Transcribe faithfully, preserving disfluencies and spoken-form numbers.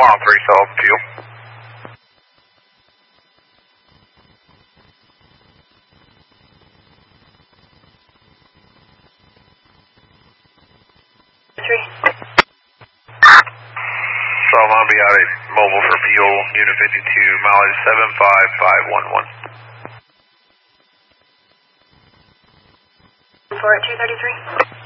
one oh three, solid fuel. Three. So I'm going to be out at mobile for fuel, unit fifty-two, mileage seven five five one one. four at two thirty-three.